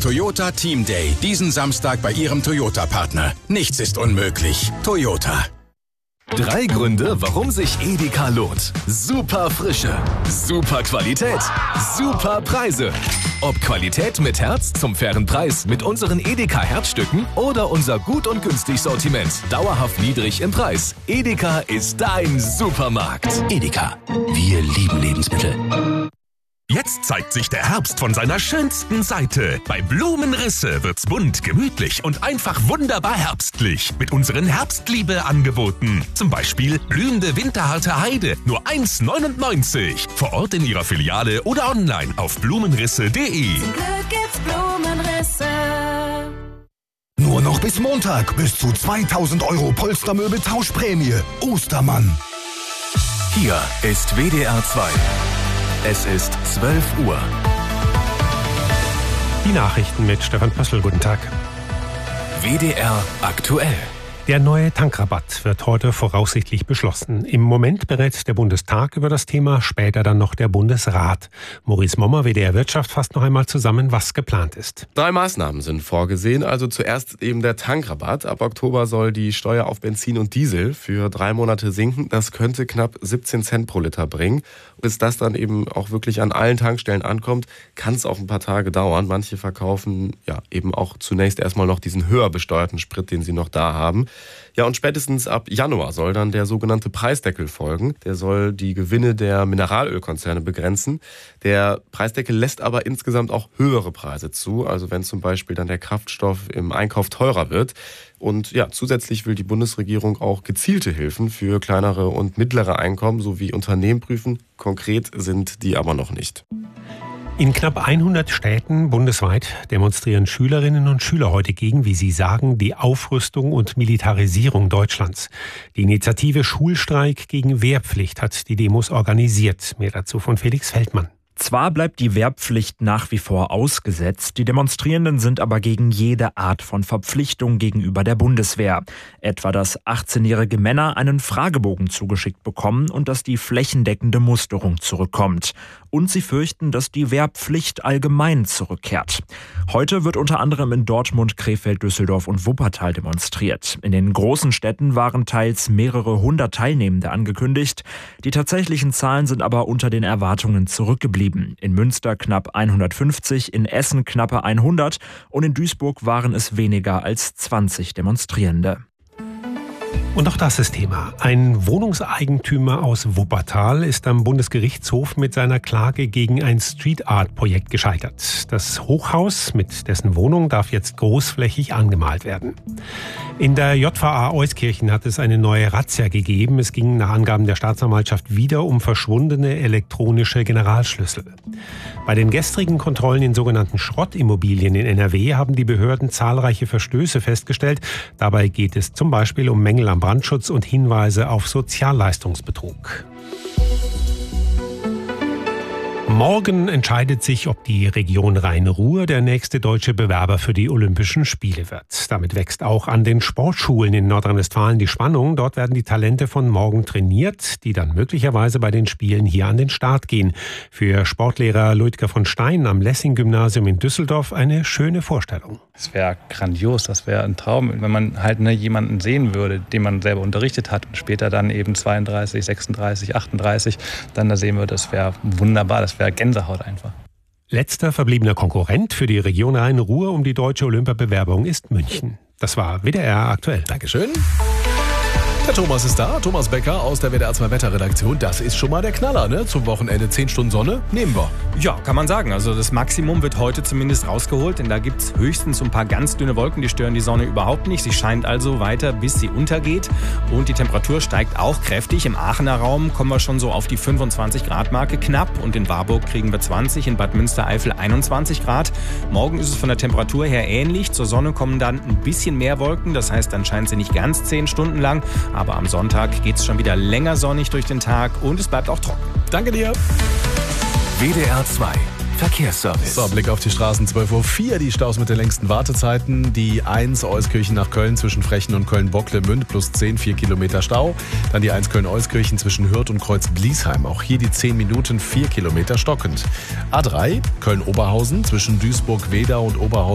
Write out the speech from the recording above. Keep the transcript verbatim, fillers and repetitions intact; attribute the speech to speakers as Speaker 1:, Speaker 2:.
Speaker 1: Toyota Team Day diesen Samstag bei Ihrem Toyota-Partner. Nichts ist unmöglich. Toyota.
Speaker 2: Drei Gründe, warum sich Edeka lohnt. Super Frische, super Qualität, super Preise. Ob Qualität mit Herz zum fairen Preis mit unseren Edeka Herzstücken oder unser gut und günstig Sortiment. Dauerhaft niedrig im Preis. Edeka ist dein Supermarkt.
Speaker 3: Edeka, wir lieben Lebensmittel.
Speaker 4: Jetzt zeigt sich der Herbst von seiner schönsten Seite. Bei Blumenrisse wird's bunt, gemütlich und einfach wunderbar herbstlich. Mit unseren Herbstliebe-Angeboten. Zum Beispiel blühende winterharte Heide, nur eins neunundneunzig. Vor Ort in Ihrer Filiale oder online auf blumenrisse punkt de.
Speaker 5: Zum Glück gibt's Blumenrisse.
Speaker 6: Nur noch bis Montag bis zu zweitausend Euro Polstermöbel-Tauschprämie. Ostermann.
Speaker 2: Hier ist W D R zwei. Es ist zwölf Uhr.
Speaker 7: Die Nachrichten mit Stefan Pössl. Guten Tag.
Speaker 2: W D R aktuell.
Speaker 7: Der neue Tankrabatt wird heute voraussichtlich beschlossen. Im Moment berät der Bundestag über das Thema, später dann noch der Bundesrat. Maurice Mommer, W D R Wirtschaft, fasst noch einmal zusammen, was geplant ist.
Speaker 8: Drei Maßnahmen sind vorgesehen. Also zuerst eben der Tankrabatt. Ab Oktober soll die Steuer auf Benzin und Diesel für drei Monate sinken. Das könnte knapp siebzehn Cent pro Liter bringen. Bis das dann eben auch wirklich an allen Tankstellen ankommt, kann es auch ein paar Tage dauern. Manche verkaufen ja eben auch zunächst erstmal noch diesen höher besteuerten Sprit, den sie noch da haben. Ja, und spätestens ab Januar soll dann der sogenannte Preisdeckel folgen. Der soll die Gewinne der Mineralölkonzerne begrenzen. Der Preisdeckel lässt aber insgesamt auch höhere Preise zu. Also wenn zum Beispiel dann der Kraftstoff im Einkauf teurer wird. Und ja, zusätzlich will die Bundesregierung auch gezielte Hilfen für kleinere und mittlere Einkommen sowie Unternehmen prüfen. Konkret sind die aber noch nicht.
Speaker 7: In knapp hundert Städten bundesweit demonstrieren Schülerinnen und Schüler heute gegen, wie sie sagen, die Aufrüstung und Militarisierung Deutschlands. Die Initiative Schulstreik gegen Wehrpflicht hat die Demos organisiert. Mehr dazu von Felix Feldmann.
Speaker 9: Zwar bleibt die Wehrpflicht nach wie vor ausgesetzt, die Demonstrierenden sind aber gegen jede Art von Verpflichtung gegenüber der Bundeswehr. Etwa, dass achtzehnjährige Männer einen Fragebogen zugeschickt bekommen und dass die flächendeckende Musterung zurückkommt. Und sie fürchten, dass die Wehrpflicht allgemein zurückkehrt. Heute wird unter anderem in Dortmund, Krefeld, Düsseldorf und Wuppertal demonstriert. In den großen Städten waren teils mehrere hundert Teilnehmende angekündigt. Die tatsächlichen Zahlen sind aber unter den Erwartungen zurückgeblieben. In Münster knapp hundertfünfzig, in Essen knappe hundert und in Duisburg waren es weniger als zwanzig Demonstrierende.
Speaker 7: Und auch das ist Thema. Ein Wohnungseigentümer aus Wuppertal ist am Bundesgerichtshof mit seiner Klage gegen ein Street-Art-Projekt gescheitert. Das Hochhaus mit dessen Wohnung darf jetzt großflächig angemalt werden. In der J V A Euskirchen hat es eine neue Razzia gegeben. Es ging nach Angaben der Staatsanwaltschaft wieder um verschwundene elektronische Generalschlüssel. Bei den gestrigen Kontrollen in sogenannten Schrottimmobilien in N R W haben die Behörden zahlreiche Verstöße festgestellt. Dabei geht es zum Beispiel um Mängel am Brandschutz und Hinweise auf Sozialleistungsbetrug. Morgen entscheidet sich, ob die Region Rhein-Ruhr der nächste deutsche Bewerber für die Olympischen Spiele wird. Damit wächst auch an den Sportschulen in Nordrhein-Westfalen die Spannung. Dort werden die Talente von morgen trainiert, die dann möglicherweise bei den Spielen hier an den Start gehen. Für Sportlehrer Ludger von Stein am Lessing-Gymnasium in Düsseldorf eine schöne Vorstellung.
Speaker 10: Es wäre grandios, das wäre ein Traum, wenn man halt ne, jemanden sehen würde, den man selber unterrichtet hat und später dann eben zweiunddreißig, sechsunddreißig, achtunddreißig dann da sehen wir, das wäre wunderbar, das wäre Gänsehaut einfach.
Speaker 7: Letzter verbliebener Konkurrent für die Region Rhein-Ruhr um die deutsche Olympiabewerbung ist München. Das war W D R aktuell.
Speaker 2: Dankeschön. Der Thomas ist da, Thomas Becker aus der W D R zwei Wetterredaktion. Das ist schon mal der Knaller, ne? Zum Wochenende zehn Stunden Sonne, nehmen wir.
Speaker 11: Ja, kann man sagen. Also das Maximum wird heute zumindest rausgeholt, denn da gibt es höchstens ein paar ganz dünne Wolken, die stören die Sonne überhaupt nicht. Sie scheint also weiter, bis sie untergeht und die Temperatur steigt auch kräftig. Im Aachener Raum kommen wir schon so auf die fünfundzwanzig Grad Marke knapp und in Warburg kriegen wir zwanzig, in Bad Münstereifel einundzwanzig Grad. Morgen ist es von der Temperatur her ähnlich. Zur Sonne kommen dann ein bisschen mehr Wolken, das heißt, dann scheint sie nicht ganz zehn Stunden lang. Aber am Sonntag geht es schon wieder länger sonnig durch den Tag und es bleibt auch trocken.
Speaker 2: Danke dir. W D R zwei Verkehrsservice. So, Blick auf die Straßen, zwölf Uhr vier, die Staus mit den längsten Wartezeiten. Die eins Euskirchen nach Köln zwischen Frechen und Köln-Bocklemünd plus zehn, vier Kilometer Stau. Dann die eins Köln-Euskirchen zwischen Hürth und Kreuz-Bliesheim. Auch hier die zehn Minuten, vier Kilometer stockend. A drei Köln-Oberhausen zwischen Duisburg-Wedau und Oberhausen